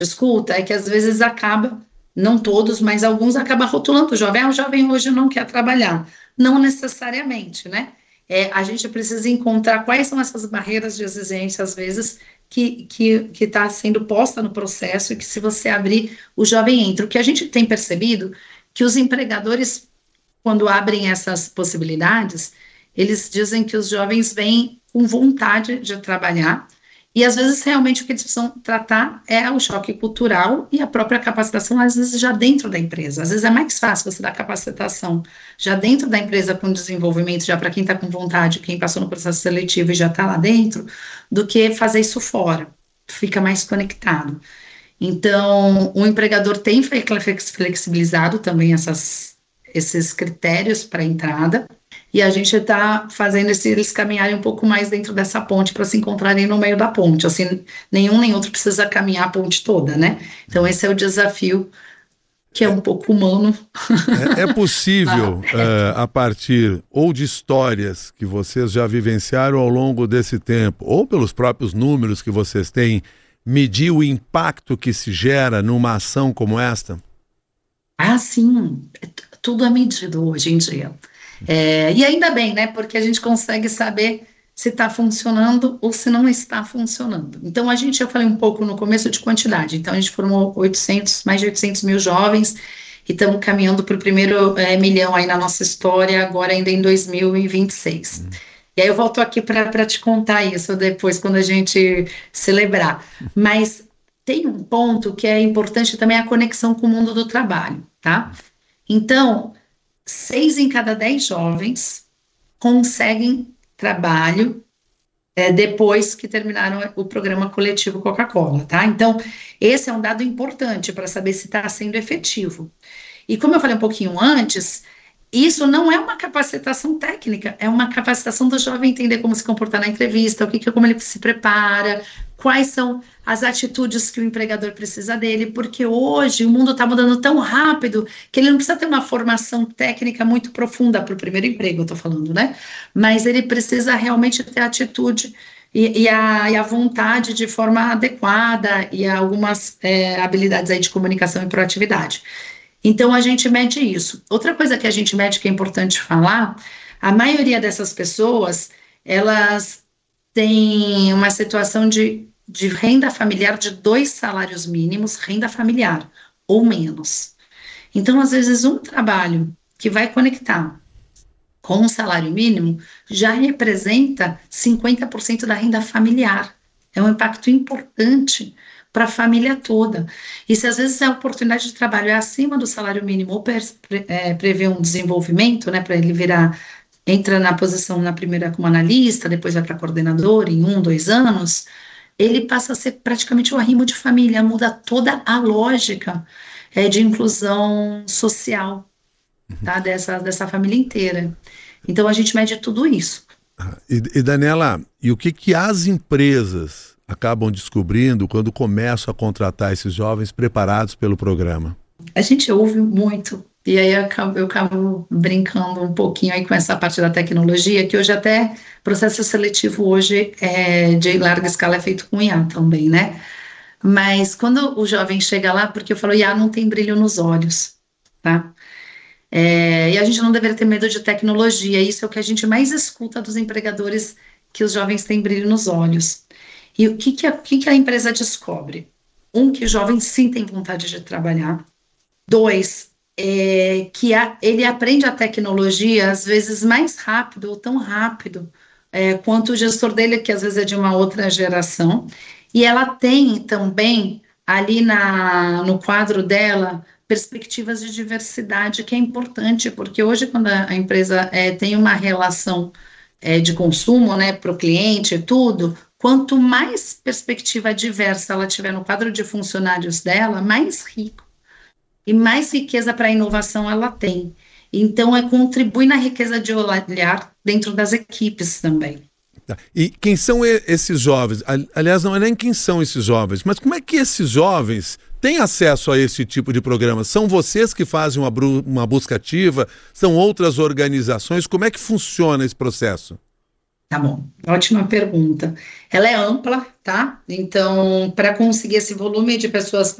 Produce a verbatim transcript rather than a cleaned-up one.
escuta é que às vezes acaba, não todos, mas alguns acabam rotulando o jovem. Ah, o jovem hoje não quer trabalhar. Não necessariamente, né? É, a gente precisa encontrar quais são essas barreiras de exigência, às vezes, que que que está sendo posta no processo e que se você abrir, o jovem entra. O que a gente tem percebido, que os empregadores, quando abrem essas possibilidades, eles dizem que os jovens vêm com vontade de trabalhar, e às vezes realmente o que eles precisam tratar é o choque cultural e a própria capacitação, às vezes já dentro da empresa. Às vezes é mais fácil você dar capacitação já dentro da empresa com desenvolvimento, já para quem está com vontade, quem passou no processo seletivo e já está lá dentro, do que fazer isso fora. Fica mais conectado. Então, o empregador tem flex- flexibilizado também essas, esses critérios para entrada, e a gente está fazendo esse- eles caminharem um pouco mais dentro dessa ponte para se encontrarem no meio da ponte. Assim, nenhum nem outro precisa caminhar a ponte toda, né? Então, esse é o desafio, que é um pouco humano. É, é possível, é, a partir ou de histórias que vocês já vivenciaram ao longo desse tempo, ou pelos próprios números que vocês têm, medir o impacto que se gera numa ação como esta? Ah, sim, é t- tudo é medido hoje em dia. É, e ainda bem, né? Porque a gente consegue saber se está funcionando ou se não está funcionando. Então, a gente, eu falei um pouco no começo de quantidade. Então, a gente formou oitocentos, mais de oitocentos mil jovens e estamos caminhando para o primeiro é, milhão aí na nossa história, agora ainda em dois mil e vinte e seis. E aí eu volto aqui para te contar isso depois, quando a gente celebrar. Mas tem um ponto que é importante também, a conexão com o mundo do trabalho, tá? Então, seis em cada dez jovens conseguem trabalho é, depois que terminaram o programa coletivo Coca-Cola, tá? Então, esse é um dado importante para saber se está sendo efetivo. E como eu falei um pouquinho antes, isso não é uma capacitação técnica, é uma capacitação do jovem entender como se comportar na entrevista, o que, que como ele se prepara, quais são as atitudes que o empregador precisa dele, porque hoje o mundo está mudando tão rápido que ele não precisa ter uma formação técnica muito profunda para o primeiro emprego, eu estou falando, né? Mas ele precisa realmente ter atitude e, e, a, e a vontade de forma adequada e algumas é, habilidades aí de comunicação e proatividade. Então, a gente mede isso. Outra coisa que a gente mede que é importante falar, a maioria dessas pessoas, elas têm uma situação de, de renda familiar de dois salários mínimos, renda familiar, ou menos. Então, às vezes, um trabalho que vai conectar com um salário mínimo já representa cinquenta por cento da renda familiar. É um impacto importante para a família toda. E se às vezes a oportunidade de trabalho é acima do salário mínimo ou pre, é, prevê um desenvolvimento, né, para ele virar, entra na posição na primeira como analista, depois vai para coordenador em um, dois anos, ele passa a ser praticamente o arrimo de família, muda toda a lógica é, de inclusão social, tá, dessa, dessa família inteira. Então a gente mede tudo isso. E, e Daniela, e o que que as empresas acabam descobrindo quando começam a contratar esses jovens preparados pelo programa? A gente ouve muito, e aí eu acabo, eu acabo brincando um pouquinho aí com essa parte da tecnologia, que hoje até processo seletivo hoje é, de larga escala é feito com I A também, né? Mas quando o jovem chega lá, porque eu falo, I A não tem brilho nos olhos, tá? É, e a gente não deveria ter medo de tecnologia, isso é o que a gente mais escuta dos empregadores, que os jovens têm brilho nos olhos. E o que, que, a, o que, que a empresa descobre? Um, que o jovem sim tem vontade de trabalhar. Dois, é, que a, ele aprende a tecnologia às vezes mais rápido ou tão rápido é, quanto o gestor dele, que às vezes é de uma outra geração. E ela tem também ali na, no quadro dela perspectivas de diversidade, que é importante, porque hoje quando a, a empresa é, tem uma relação é, de consumo, né, para o cliente e tudo, quanto mais perspectiva diversa ela tiver no quadro de funcionários dela, mais rico e mais riqueza para a inovação ela tem. Então, é contribui na riqueza de olhar dentro das equipes também. Tá. E quem são esses jovens? Aliás, não é nem quem são esses jovens, mas como é que esses jovens têm acesso a esse tipo de programa? São vocês que fazem uma, uma busca ativa? São outras organizações? Como é que funciona esse processo? Tá bom, ótima pergunta. Ela é ampla, tá? Então, para conseguir esse volume de pessoas